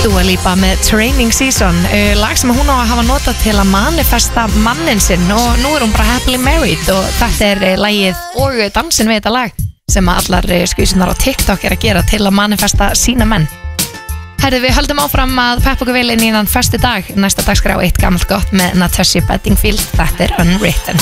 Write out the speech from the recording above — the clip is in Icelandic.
Dua Lipa með Training Season, lag sem hún á að hafa notað til að manifesta mannin sinn og nú hún bara happily married og þetta lagið og dansin við þetta lag sem allar skvísunar á TikTok að gera til að manifesta sína menn. Herðu, við höldum áfram að peppa okkur vel inn í þann föstu dag. Næsta dagskrá eitt gamalt gott með Natasha Bedingfield, þetta Unwritten.